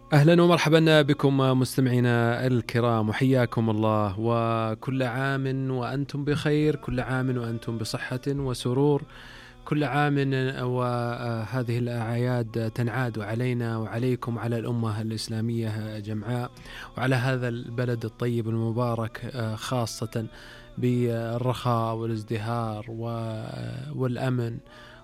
أهلا ومرحبا بكم مستمعينا الكرام، وحياكم الله، وكل عام وأنتم بخير، كل عام وأنتم بصحة وسرور، كل عام وهذه الأعياد تنعاد علينا وعليكم، على الأمة الإسلامية جمعاء، وعلى هذا البلد الطيب المبارك خاصة بالرخاء والازدهار والأمن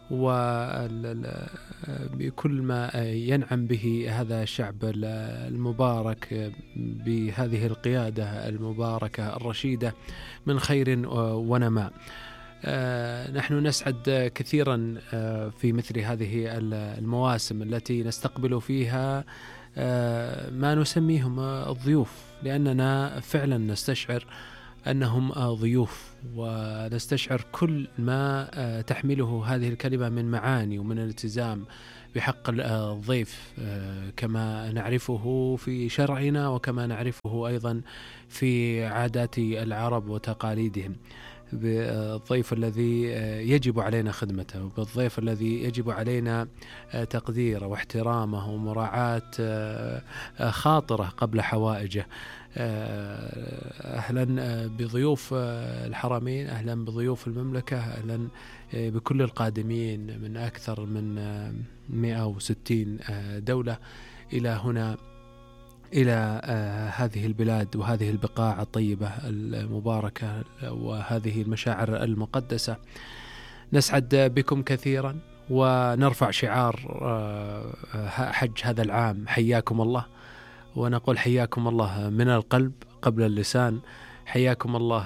وبكل ما ينعم به هذا الشعب المبارك بهذه القيادة المباركة الرشيدة من خير ونماء. نحن نسعد كثيرا في مثل هذه المواسم التي نستقبل فيها ما نسميهم الضيوف، لأننا فعلا نستشعر أنهم ضيوف، ونستشعر كل ما تحمله هذه الكلمة من معاني ومن الالتزام بحق الضيف، كما نعرفه في شرعنا وكما نعرفه أيضا في عادات العرب وتقاليدهم، بالضيف الذي يجب علينا خدمته، وبالضيف الذي يجب علينا تقديره واحترامه ومراعاة خاطره قبل حوائجه. أهلا بضيوف الحرمين، أهلا بضيوف المملكة، أهلا بكل القادمين من أكثر من 160 دولة إلى هنا، إلى هذه البلاد وهذه البقاع الطيبة المباركة وهذه المشاعر المقدسة. نسعد بكم كثيرا، ونرفع شعار حج هذا العام حياكم الله، ونقول حياكم الله من القلب قبل اللسان، حياكم الله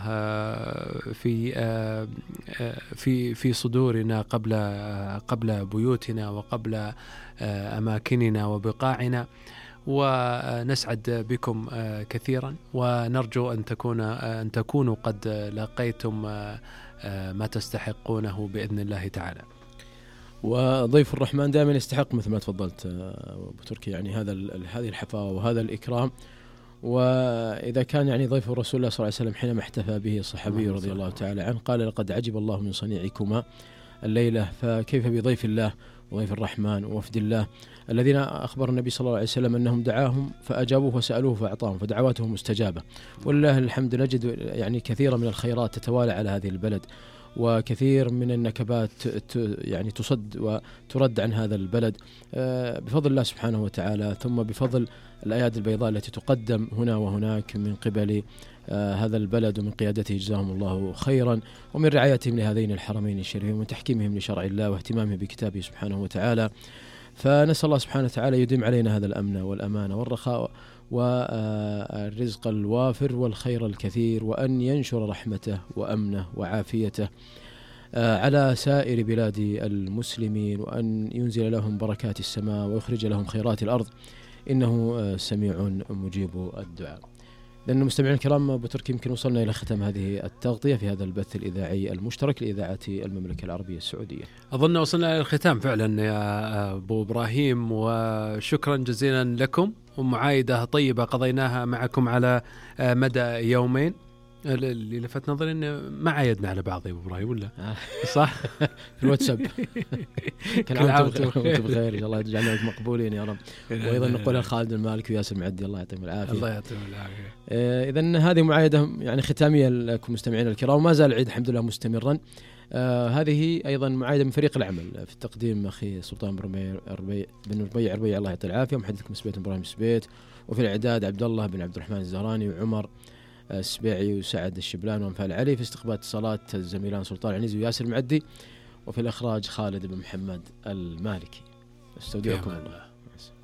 في صدورنا قبل بيوتنا وقبل أماكننا وبقاعنا. ونسعد بكم كثيرا، ونرجو أن تكونوا قد لقيتم ما تستحقونه بإذن الله تعالى. وضيف الرحمن دائما يستحق مثل ما تفضلت أبو تركي، يعني هذه الحفاوة وهذا الإكرام. وإذا كان يعني ضيف رسول الله صلى الله عليه وسلم حينما احتفى به الصحابي رضي الله تعالى عنه قال: لقد عجب الله من صنيعكما الليلة، فكيف بضيف الله وضيف الرحمن ووفد الله الذين أخبر النبي صلى الله عليه وسلم أنهم دعاهم فأجابوه وسألوه فأعطاهم، فدعواتهم مستجابة. ولله الحمد نجد يعني كثير من الخيرات تتوالى على هذه البلد، وكثير من النكبات يعني تصد وترد عن هذا البلد بفضل الله سبحانه وتعالى، ثم بفضل الأيادي البيضاء التي تقدم هنا وهناك من قبل هذا البلد ومن قيادته جزاهم الله خيرا، ومن رعايتهم لهذين الحرمين الشريفين ومن تحكيمهم لشرع الله واهتمامهم بكتابه سبحانه وتعالى. فنسأل الله سبحانه وتعالى يديم علينا هذا الأمن والأمان والرخاء والرزق الوافر والخير الكثير، وأن ينشر رحمته وأمنه وعافيته على سائر بلاد المسلمين، وأن ينزل لهم بركات السماء ويخرج لهم خيرات الأرض، إنه سميع مجيب الدعاء. لأن المستمعين الكرام أبو تركي يمكن وصلنا إلى ختم هذه التغطية في هذا البث الإذاعي المشترك لإذاعة المملكة العربية السعودية. أظن وصلنا إلى الختام فعلا يا أبو إبراهيم، وشكرا جزيلا لكم، ومعايدة طيبة قضيناها معكم على مدى يومين. اللي لفت نظري إن ما عايدنا على بعض يا أبو إبراهيم، ولا صح؟ في الواتساب. كل عام وأنتم بخير، إن شاء الله يجعلنا مقبولين يا رب. وأيضا نقول خالد المالك وياسر المعدي الله يعطيهم العافية. الله يعطيهم العافية. إذن هذه معايدة يعني ختامية لكم مستمعين الكرام، وما زال العيد الحمد لله مستمرا. هذه أيضا معايدة من فريق العمل في التقديم أخي سلطان بن ربيع الله يعطيه العافية، ومحدثكم سبيت إبراهيم سبيت، وفي الإعداد عبد الله بن عبد الرحمن الزهراني وعمر السبيعي وسعد الشبلان وانفال علي، في استقبال اتصالات الزميلان سلطان العنيزي وياسر المعدي، وفي الإخراج خالد بن محمد المالكي. استودعكم الله.